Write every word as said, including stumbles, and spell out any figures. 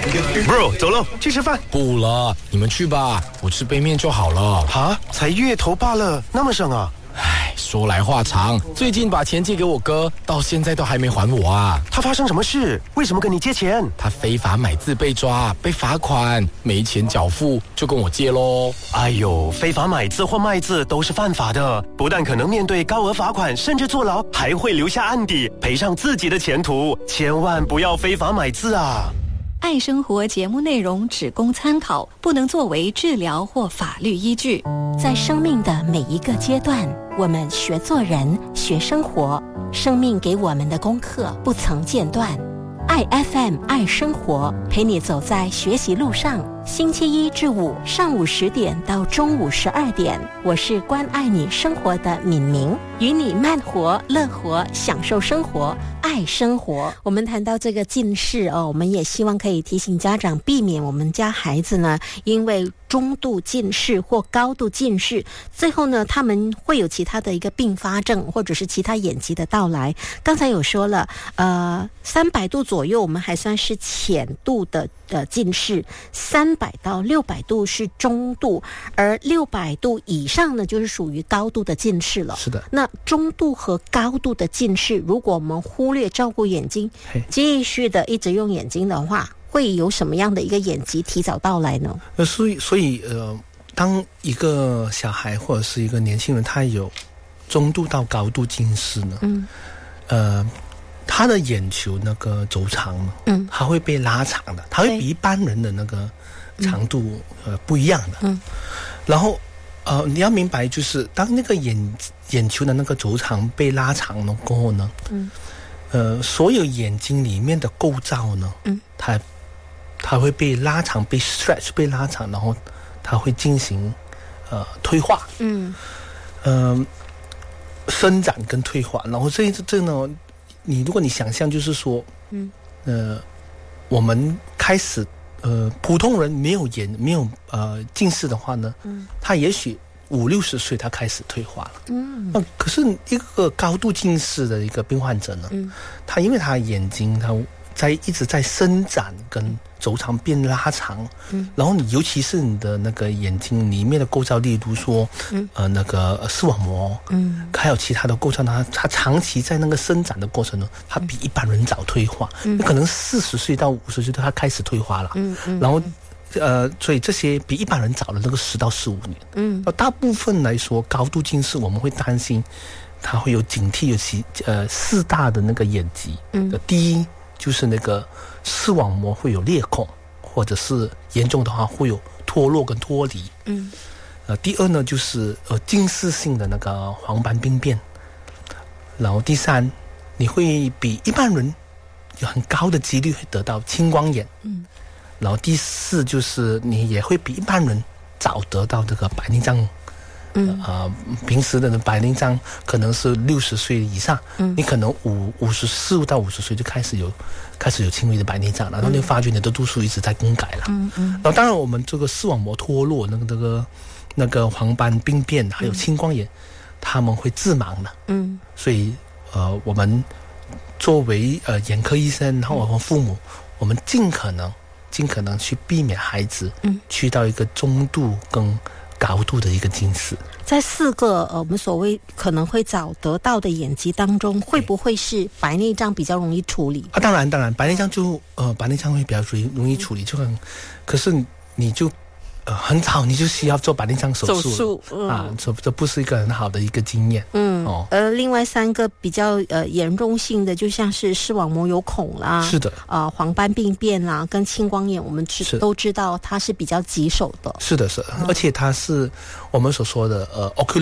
Bro， 走喽，去吃饭。 不了，你们去吧，我吃杯面就好了。 哈，才月头罢了，那么省啊？ 唉，说来话长，最近把钱借给我哥，到现在都还没还我啊。 他发生什么事？为什么跟你借钱？ 他非法买字被抓，被罚款，没钱缴付，就跟我借咯。 哎呦，非法买字或卖字都是犯法的，不但可能面对高额罚款，甚至坐牢，还会留下案底，赔上自己的前途。千万不要非法买字啊！ 爱生活节目内容只供参考，不能作为治疗或法律依据。 在生命的每一个阶段，我们学做人，学生活，生命给我们的功课不曾间断。爱 F M 爱生活，陪你走在学习路上。星期一至五上午十点到中午十二点，我是关爱你生活的敏明，与你慢活、乐活，享受生活，爱生活。我们谈到这个近视哦，我们也希望可以提醒家长避免我们家孩子呢，因为中度近视或高度近视，最后呢，他们会有其他的一个并发症，或者是其他眼疾的到来。刚才有说了，呃，三百度左右我们还算是浅度的呃近视，三百到六百度是中度，而六百度以上呢，就是属于高度的近视了。 是的。 那中度和高度的近视，如果我们忽略照顾眼睛，继续的一直用眼睛的话，会有什么样的一个眼疾提早到来呢？ 呃，所以，所以，呃，当一个小孩或者是一个年轻人，他有中度到高度近视呢，嗯，呃，他的眼球那个轴长呢，嗯，它会被拉长的，它会比一般人的那个长度、嗯、呃不一样的，嗯，然后，呃，你要明白，就是当那个眼眼球的那个轴长被拉长了过后呢，嗯，呃，所有眼睛里面的构造呢，嗯，它。它会被拉长，被 stretch， 被拉长，然后它会进行呃退化，嗯，呃，伸展跟退化，然后这这呢，你如果你想象就是说，嗯，呃，我们开始呃普通人没有眼没有呃近视的话呢，嗯，他也许五六十岁他开始退化了，嗯，那、呃、可是一个高度近视的一个病患者呢，嗯，他因为他眼睛他在一直在伸展跟轴长变拉长，嗯，然后你尤其是你的那个眼睛里面的构造，例如说，嗯，呃，那个视网膜，嗯，还有其他的构造，它它长期在那个伸展的过程中，它比一般人早退化，嗯，可能四十岁到五十岁它开始退化了，嗯嗯，然后，呃，所以这些比一般人早了那个十到十五年，嗯，大部分来说，高度近视我们会担心，它会有警惕有其呃四大的那个眼疾，嗯，第一就是那个视网膜会有裂孔，或者是严重的话会有脱落跟脱离。嗯，呃，第二呢就是呃近视性的那个黄斑病变，然后第三，你会比一般人有很高的几率会得到青光眼。嗯，然后第四就是你也会比一般人早得到这个白内障。嗯呃，平时的白内障可能是六十岁以上，嗯，你可能五五十四到五十岁就开始有开始有轻微的白内障了，然后你发觉你的度数一直在更改了，嗯嗯，然后当然我们这个视网膜脱落，那个那个那个黄斑病变还有青光眼，他们会致盲的，嗯，所以呃，我们作为呃眼科医生，然后我们父母，我们尽可能尽可能去避免孩子，嗯，去到一个中度跟高度的一个近视。 在四个呃我们所谓可能会早得到的眼疾当中，会不会是白内障比较容易处理啊？当然当然，白内障就呃白内障会比较容易容易处理，就很可是你就呃很早你就需要做白内障手术手术、嗯、 啊，这这不是一个很好的一个经验。嗯哦，呃另外三个比较呃严重性的，就像是视网膜有孔啦， 是的， 呃黄斑病变啦，跟青光眼，我们知都知道它是比较棘手的。 是的是的、嗯，而且它是我们所说的呃 ocular